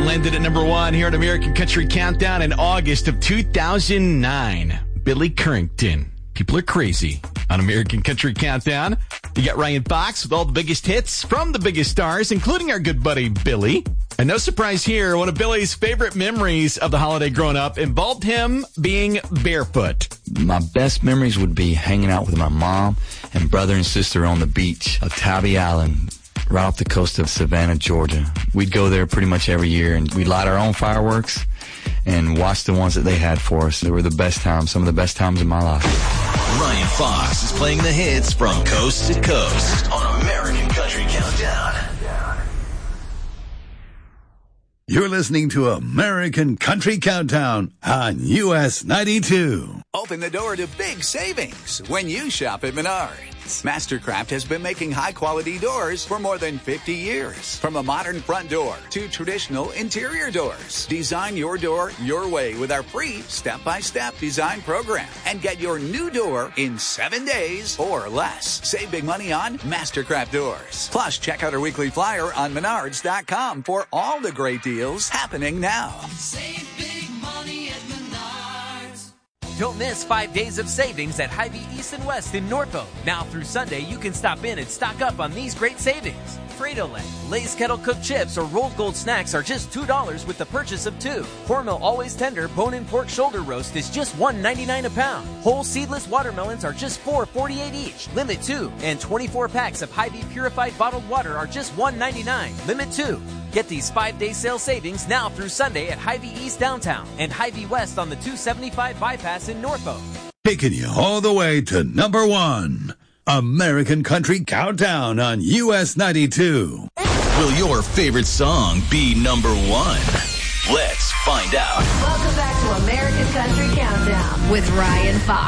landed at number 1 here at American Country Countdown in August of 2009. Billy Currington. People are crazy on American Country Countdown. You got Ryan Fox with all the biggest hits from the biggest stars, including our good buddy Billy. And no surprise here, one of Billy's favorite memories of the holiday growing up involved him being barefoot. My best memories would be hanging out with my mom and brother and sister on the beach of Tabby Island, right off the coast of Savannah, Georgia. We'd go there pretty much every year, and we'd light our own fireworks and watch the ones that they had for us. They were the best times, some of the best times in my life. Ryan Fox is playing the hits from coast to coast on American Country Countdown. You're listening to American Country Countdown on US 92. Open the door to big savings when you shop at Menards. Mastercraft has been making high-quality doors for more than 50 years. From a modern front door to traditional interior doors. Design your door your way with our free step-by-step design program. And get your new door in 7 days or less. Save big money on Mastercraft doors. Plus, check out our weekly flyer on Menards.com for all the great deals happening now. Save big money at Menards. Don't miss 5 days of savings at Hy-Vee East and West in Norfolk. Now through Sunday, you can stop in and stock up on these great savings. Frito-Lay, Lay's Kettle Cooked Chips, or Rolled Gold Snacks are just $2 with the purchase of 2. Hormel Always Tender Bone-In Pork Shoulder Roast is just $1.99 a pound. Whole seedless watermelons are just $4.48 each. Limit 2. And 24 packs of Hy-Vee Purified Bottled Water are just $1.99. Limit 2. Get these 5-day sale savings now through Sunday at Hy-Vee East Downtown and Hy-Vee West on the 275 bypass in Norfolk. Taking you all the way to number 1. American Country Countdown on US 92. Will your favorite song be number 1? Let's find out. Welcome back to American Country Countdown with Ryan Fox.